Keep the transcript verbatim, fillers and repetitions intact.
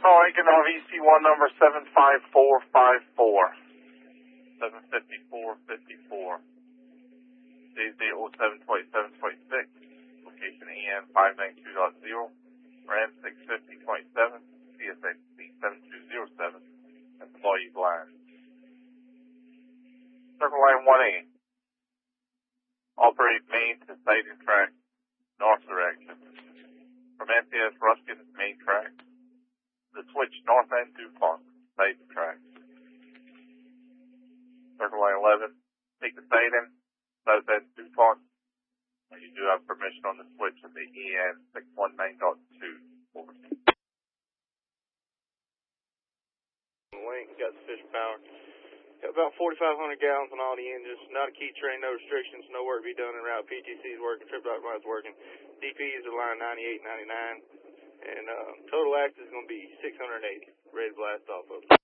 Central Lincoln of E C one number seven five four five four. seven fifty-four fifty-four. J Z oh seven point seven point six. Location E N five ninety-two dot zero. RAM six fifty point seven. C S X C seven two zero seven. Employee blind. Circle line one A. Operate main to sighting track. North direction. From N P S Ruskin main track. The switch north end DuPont, sighting track. Circle line eleven, take the sighting, south end DuPont. And you do have permission on the switch of the E N six one nine dot two. Over. Link, got the fish power. Got about forty-five hundred gallons on all the engines. Not a key train, no restrictions, no work to be done en route. P T C is working, trip dot is working. D P is at line ninety-eight ninety-nine. And uh, total axis is going to be six hundred eighty. Ready to blast off of.